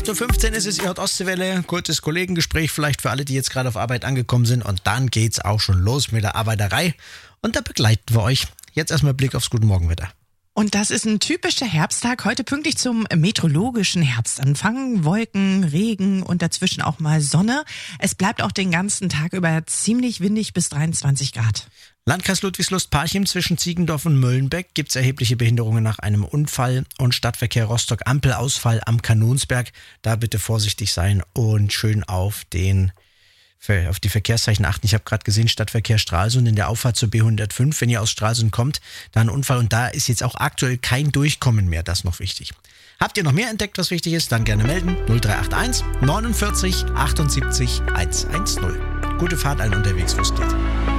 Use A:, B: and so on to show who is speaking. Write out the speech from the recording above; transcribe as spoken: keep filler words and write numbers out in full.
A: Zu fünfzehn ist es, ihr hört Ostseewelle, kurzes Kollegengespräch vielleicht für alle, die jetzt gerade auf Arbeit angekommen sind und dann geht's auch schon los mit der Arbeiterei und da begleiten wir euch. Jetzt erstmal Blick aufs Guten Morgenwetter.
B: Und das ist ein typischer Herbsttag, heute pünktlich zum meteorologischen Herbstanfang. Wolken, Regen und dazwischen auch mal Sonne. Es bleibt auch den ganzen Tag über ziemlich windig bis dreiundzwanzig Grad.
A: Landkreis Ludwigslust-Parchim zwischen Ziegendorf und Möllenbeck gibt es erhebliche Behinderungen nach einem Unfall und Stadtverkehr Rostock Ampelausfall am Kanonsberg. Da bitte vorsichtig sein und schön auf den auf die Verkehrszeichen achten. Ich habe gerade gesehen, Stadtverkehr Stralsund in der Auffahrt zur B hundertfünf. Wenn ihr aus Stralsund kommt, da ein Unfall und da ist jetzt auch aktuell kein Durchkommen mehr. Das ist noch wichtig. Habt ihr noch mehr entdeckt, was wichtig ist? Dann gerne melden. null drei acht eins neunundvierzig achtundsiebzig hundertzehn. Gute Fahrt allen unterwegs, wo es geht.